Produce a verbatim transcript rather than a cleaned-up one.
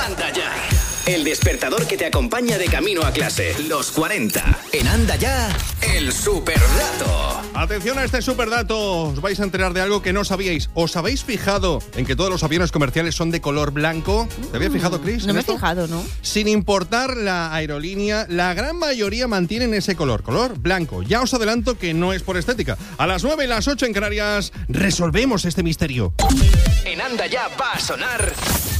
Anda Ya. El despertador que te acompaña de camino a clase. Los cuarenta. En Anda Ya, el superdato. Atención a este superdato. Os vais a enterar de algo que no sabíais. ¿Os habéis fijado en que todos los aviones comerciales son de color blanco? ¿Te habías fijado, Chris? No me he esto? fijado, ¿no? Sin importar la aerolínea, la gran mayoría mantienen ese color, color blanco. Ya os adelanto que no es por estética. A las nueve y las ocho en Canarias resolvemos este misterio. En Anda Ya va a sonar